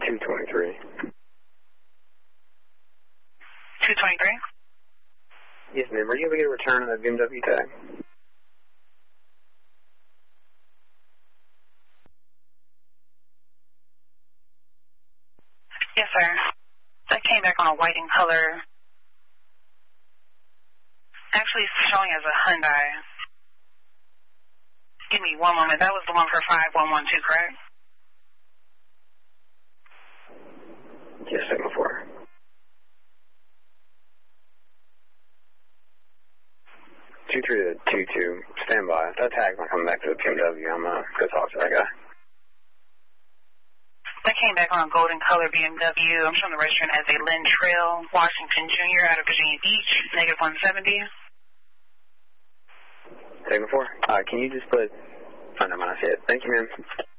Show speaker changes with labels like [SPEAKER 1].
[SPEAKER 1] 223.
[SPEAKER 2] 223?
[SPEAKER 1] Yes, ma'am. Are you able to get a return on that BMW tag?
[SPEAKER 2] Yes, sir. That came back on a white in color. Actually, it's showing as a Hyundai. Give me one moment. That was the one for 5112, correct?
[SPEAKER 1] Yes, 7-4. 2322. Stand by. That tag's not coming back to the BMW. I'm going to go talk to that guy.
[SPEAKER 2] That came back on a golden color BMW. I'm showing the registrant as a Lynn Trail, Washington Jr. out of Virginia Beach, negative 170.
[SPEAKER 1] 7-4. Can you just put... Oh, no, I see it. Thank you, ma'am.